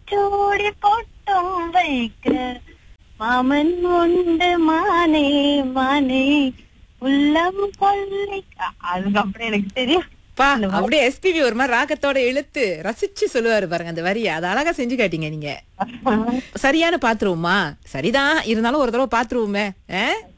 சூடி பொட்டும் வைக்க மாமன் உண்டு மானே மானே உள்ளம் கொள்ளை. அதுக்கப்புறம் எனக்கு தெரியும். பா அப்படியே எஸ்பிபி ஒரு மாதிரி ராகத்தோட இழுத்து ரசிச்சு சொல்லுவாரு பாருங்க அந்த வரிய. அதை அழகா செஞ்சு காட்டீங்க நீங்க. சரியான பாத்துருவோமா? சரிதான், இருந்தாலும் ஒரு தடவை பாத்துருவோமே.